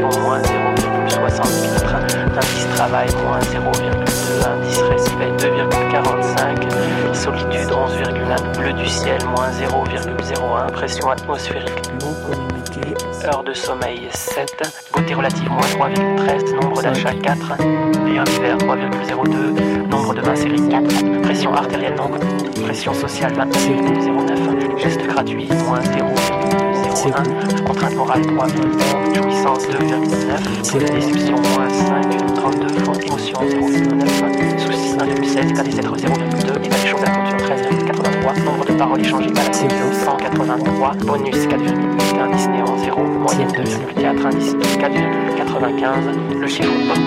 Dépression, moins 0,64. Indice travail, moins 0,2. Indice respect, 2,45. Solitude, 11,1. Bleu du ciel, moins 0,01. Pression atmosphérique, non communiqué, heure de sommeil 7, beauté relative moins 3,13, nombre d'achats 4, lieu hiver 3,02, nombre de mains série 4, pression artérielle non, pression sociale 26,09, geste gratuit moins 0,01, contrainte morale 3,1, jouissance 2,9, déception moins 5,32, faute émotion 0,9, soucis 1,16, état des êtres 0,2, état des choses à la culture 13,83, nombre de paroles échangées par la 183, bonus 4,8, indice néant 0, moyenne 2,4, indice 4,95, le chiffre